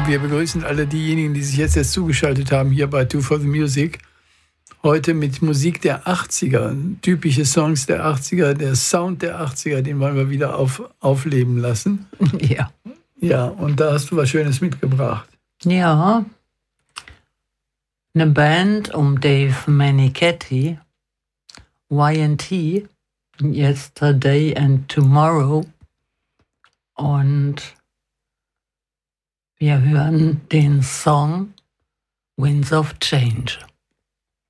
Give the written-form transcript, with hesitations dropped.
Wir begrüßen alle diejenigen, die sich jetzt erst zugeschaltet haben, hier bei Two for the Music. Heute mit Musik der 80er, typische Songs der 80er, der Sound der 80er, den wollen wir wieder aufleben lassen. Ja. Ja, und da hast du was Schönes mitgebracht. Ja, eine Band um Dave Meniketti, Y&T, Yesterday and Tomorrow. Und wir hören den Song Winds of Change.